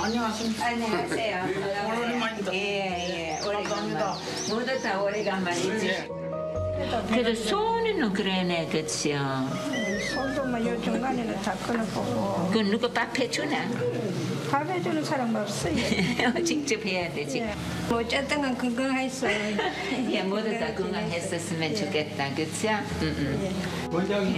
안녕하십니까. 안녕하세요. 오랜만입니다. 예, 감사합니다. 모두 다 오래간만이지. 그래도 소원이는 그러네, 그치요. 손도 뭐 요 중간에는 다 끊어보고 그 누가 밥 해주나? 밥 해주는 사람 없어요. 직접 해야 되지. 예. 뭐 어쨌든 간 건강했어. 예, 모두 다 건강했었으면 좋겠다, 그치요? 원장님.